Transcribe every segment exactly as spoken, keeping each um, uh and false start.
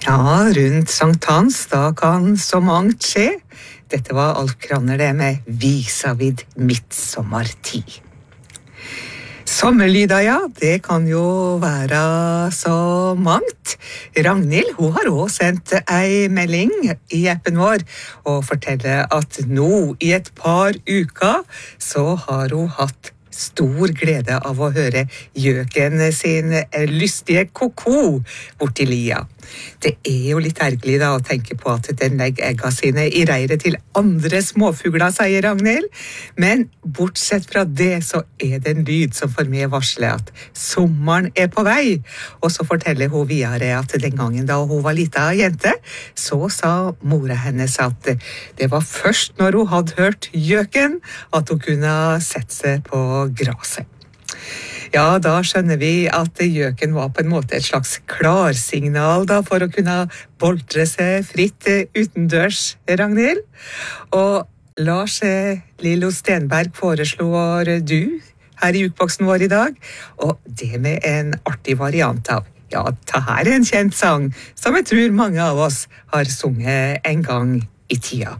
Ja, rundt sankthans, da kan så mangt skje. Dette var Alf Kranner det med Visa vid midtsommartid. Sommerlyda, ja, det kan jo være så mangt. Ragnhild, hun har også sendt ei melding i appen vår og forteller at nå i et par uker så har hun hatt stor glede av å høre gjøken sin lystige koko borti lia. Det er jo litt ergerlig da å tenke på at den legger egga sine i reiret til andre småfugler, sier Ragnhild. Men bortsett fra det så er det en lyd som får med varsle at sommeren er på vei. Og så forteller hun videre at den gangen da hun var lita jente, så sa mora hennes at det var først når hun hadde hørt gjøken at hun kunne sette seg på graset. Ja, da skjønner vi at gjøken var på en måte et slags klarsignal da, for å kunne boltre seg fritt utendørs, Ragnhild. Og Lars Lillo Stenberg foreslår du her i ukeboksen vår i dag, og det med en artig variant av, ja, ta her en kjent sang, som jeg tror mange av oss har sunget en gang i tida.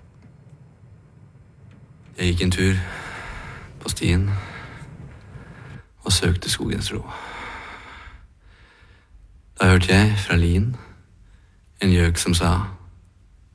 Jeg gikk en tur på stien, og søkte skogens ro. Da hørte jeg fra lien en gjøk som sa: